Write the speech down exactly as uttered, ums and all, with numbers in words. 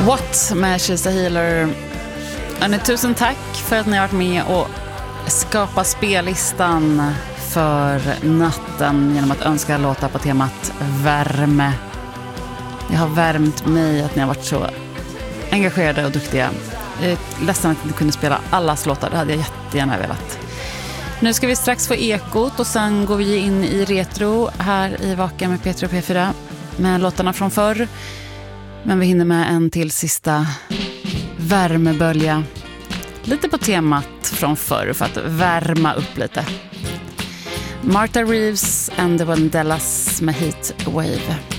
What med She's a Healer. Hörrni, tusen tack för att ni har varit med och skapat spellistan för natten genom att önska låtar på temat värme. Det har värmt mig att ni har varit så engagerade och duktiga. Jag är ledsen att jag inte kunde spela allas låtar, det hade jag jättegärna velat. Nu ska vi strax få ekot och sen går vi in i retro här i Vaken med Peter och P fyra med låtarna från förr. Men vi hinner med en till sista värmebölja. Lite på temat från förr för att värma upp lite. Martha Reeves and the Vandellas med Heat Wave.